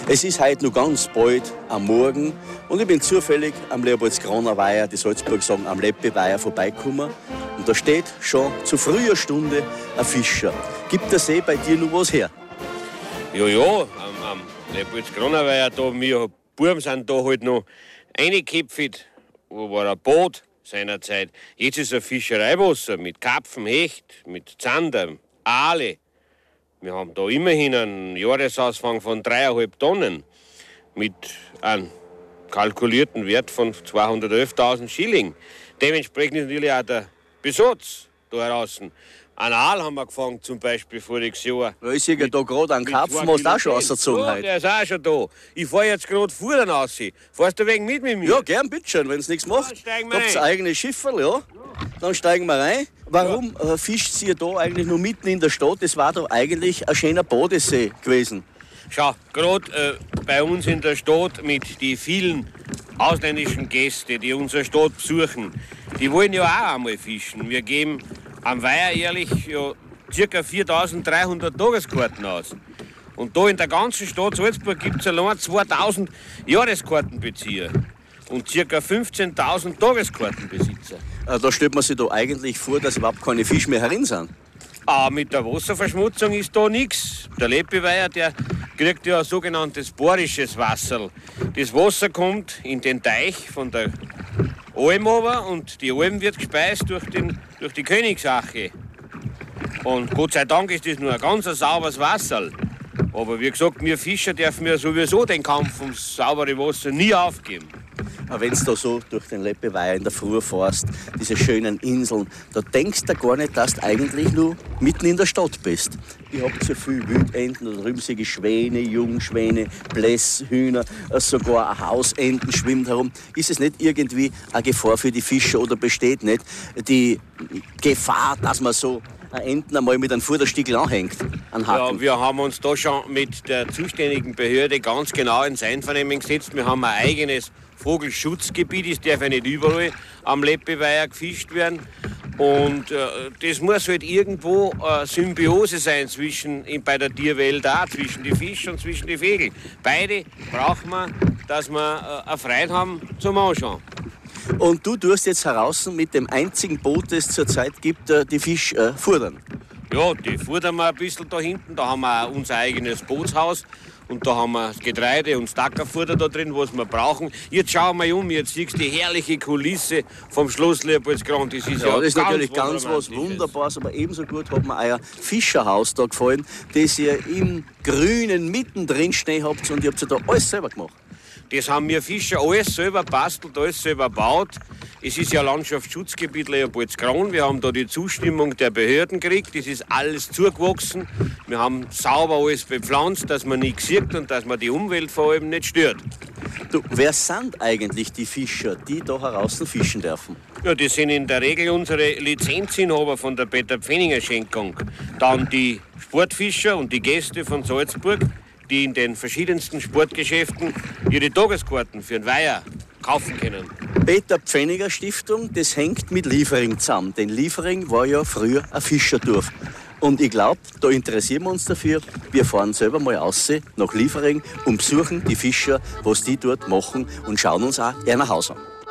Es ist heute noch ganz bald am Morgen und ich bin zufällig am Leopoldsgraner Weiher, die Salzburg sagen, am Leppi-Weiher vorbeigekommen. Und da steht schon zu früher Stunde ein Fischer. Gibt der See bei dir noch was her? Ja, am Leopoldsgraner Weiher, da, wir Buben sind da halt noch reingeköpft, wo war ein Boot seinerzeit. Jetzt ist ein Fischereiwasser mit Karpfen, Hecht, mit Zander, Aale. Wir haben da immerhin einen Jahresausfang von 3,5 Tonnen mit einem kalkulierten Wert von 211.000 Schilling. Dementsprechend ist natürlich auch der Besatz da draußen. Einen Aal haben wir gefangen, zum Beispiel voriges Jahr. Ja, ich sehe ja da gerade einen Karpfen, hast du auch schon rausgezogen ja, heute. der ist auch schon da. Ich fahre jetzt gerade Fuhren raus. Fahrst du wegen mit mir? Ja, gern, bitteschön, wenn es nichts macht. Dann Habt ihr eigenes Schifferl, ja? Dann steigen wir rein. Warum fischt ihr da eigentlich nur mitten in der Stadt? Das war doch eigentlich ein schöner Badesee gewesen. Schau, gerade bei uns in der Stadt mit den vielen ausländischen Gästen, die unsere Stadt besuchen, die wollen ja auch einmal fischen. Wir geben am Weiher jährlich ja ca. 4.300 Tageskarten aus. Und da in der ganzen Stadt Salzburg gibt es allein 2.000 Jahreskartenbezieher und ca. 15.000 Tageskartenbesitzer. Da stellt man sich da eigentlich vor, dass überhaupt keine Fische mehr herin sind. Mit der Wasserverschmutzung ist da nichts. Der Leppi-Weiher, der kriegt ja ein sogenanntes bohrisches Wasser. Das Wasser kommt in den Teich von der Alm runter und die Alm wird gespeist durch die Königsache. Und Gott sei Dank ist das nur ein ganz sauberes Wasser. Aber wie gesagt, wir Fischer dürfen ja sowieso den Kampf ums saubere Wasser nie aufgeben. Aber wenn du da so durch den Leppi-Weiher in der Früh fährst, diese schönen Inseln, da denkst du gar nicht, dass du eigentlich nur mitten in der Stadt bist. Ihr habt so viele Wildenten, da drüben sehe ich Schwäne, Jungschwäne, Blässhühner, sogar ein Hausenten schwimmt herum. Ist es nicht irgendwie eine Gefahr für die Fischer oder besteht nicht die Gefahr, dass man so ein Enten einmal mit einem Futterstiegel anhängt? Ja, wir haben uns da schon mit der zuständigen Behörde ganz genau ins Einvernehmen gesetzt. Wir haben ein eigenes Vogelschutzgebiet, es darf ja nicht überall am Leppi-Weiher gefischt werden. Und das muss halt irgendwo eine Symbiose sein bei der Tierwelt auch, zwischen den Fischen und zwischen den Vögeln. Beide brauchen wir, dass wir eine Freude haben zum Anschauen. Und du tust jetzt heraus mit dem einzigen Boot, das es zurzeit gibt, die Fische futtern? Ja, die futtern wir ein bisschen da hinten. Da haben wir auch unser eigenes Bootshaus. Und da haben wir das Getreide und das Stackerfutter da drin, was wir brauchen. Jetzt schauen wir um, jetzt siehst du die herrliche Kulisse vom Schloss Leopoldsgrund. Das ist das ist natürlich ganz was Wunderbares, aber ebenso gut hat mir euer Fischerhaus da gefallen, das ihr im Grünen mittendrin stehen habt und ihr habt ja da alles selber gemacht. Das haben wir Fischer alles selber bastelt, alles selber baut. Es ist ja Landschaftsschutzgebiet Leopoldsgrund. Wir haben da die Zustimmung der Behörden gekriegt. Das ist alles zugewachsen. Wir haben sauber alles bepflanzt, dass man nichts sieht und dass man die Umwelt vor allem nicht stört. Du, wer sind eigentlich die Fischer, die da draußen fischen dürfen? Ja, das sind in der Regel unsere Lizenzinhaber von der Peter-Pfenninger-Schenkung. Dann die Sportfischer und die Gäste von Salzburg, die in den verschiedensten Sportgeschäften ihre Tageskarten für den Weiher kaufen können. Peter-Pfenninger Stiftung, das hängt mit Liefering zusammen. Denn Liefering war ja früher ein Fischerdorf. Und ich glaube, da interessieren wir uns dafür. Wir fahren selber mal raus nach Liefering und besuchen die Fischer, was die dort machen und schauen uns auch ihr nach Hause an.